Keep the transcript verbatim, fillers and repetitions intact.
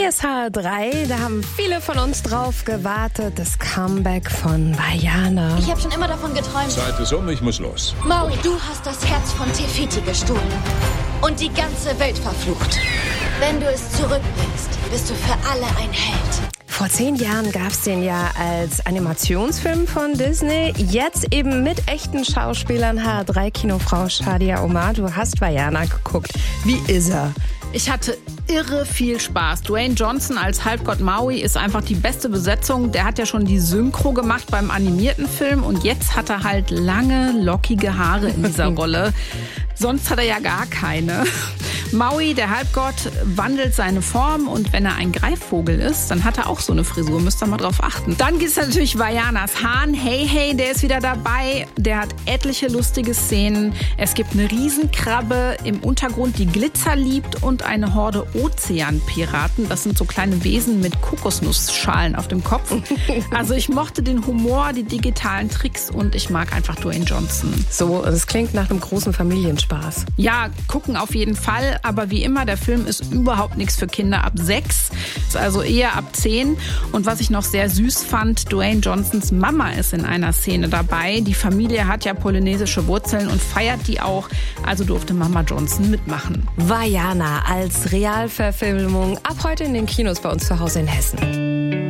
Hier ist H R drei, da haben viele von uns drauf gewartet. Das Comeback von Vaiana. Ich habe schon immer davon geträumt. Zeit ist um, ich muss los. Maui, du hast das Herz von Te-Fiti gestohlen. Und die ganze Welt verflucht. Wenn du es zurückbringst, bist du für alle ein Held. Vor zehn Jahren gab es den ja als Animationsfilm von Disney. Jetzt eben mit echten Schauspielern. H R drei Kinofrau Shadia Omar, du hast Vaiana geguckt. Wie ist er? Ich hatte irre viel Spaß. Dwayne Johnson als Halbgott Maui ist einfach die beste Besetzung. Der hat ja schon die Synchro gemacht beim animierten Film und jetzt hat er halt lange, lockige Haare in dieser Rolle. Sonst hat er ja gar keine. Maui, der Halbgott, wandelt seine Form und wenn er ein Greifvogel ist, dann hat er auch so eine Frisur. Müsst ihr mal drauf achten. Dann gibt es natürlich Vaianas Hahn. Hey, hey, der ist wieder dabei. Der hat etliche lustige Szenen. Es gibt eine Riesenkrabbe im Untergrund, die Glitzer liebt und eine Horde Ozeanpiraten. Das sind so kleine Wesen mit Kokosnussschalen auf dem Kopf. Also ich mochte den Humor, die digitalen Tricks und ich mag einfach Dwayne Johnson. So, es klingt nach einem großen Familienspaß. Ja, gucken auf jeden Fall. Aber wie immer, der Film ist überhaupt nichts für Kinder ab sechs. Ist also eher ab zehn. Und was ich noch sehr süß fand, Dwayne Johnsons Mama ist in einer Szene dabei. Die Familie hat ja polynesische Wurzeln und feiert die auch. Also durfte Mama Johnson mitmachen. Vaiana als Realverfilmung ab heute in den Kinos bei uns zu Hause in Hessen.